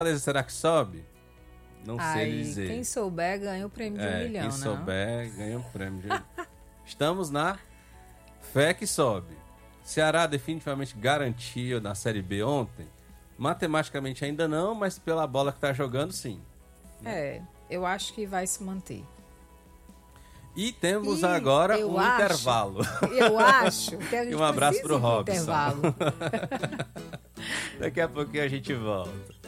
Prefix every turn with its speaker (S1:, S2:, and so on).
S1: será que sobe? Não sei dizer.
S2: Quem souber ganha o prêmio de 1 milhão,
S1: quem souber ganha o prêmio de 1 milhão. Estamos na fé que sobe. Ceará definitivamente garantiu na Série B ontem. Matematicamente ainda não, mas pela bola que está jogando, sim.
S2: Eu acho que vai se manter.
S1: E temos agora um intervalo.
S2: Eu acho que a gente
S1: e um abraço para o Robson.
S2: Intervalo.
S1: Daqui a pouquinho a gente volta.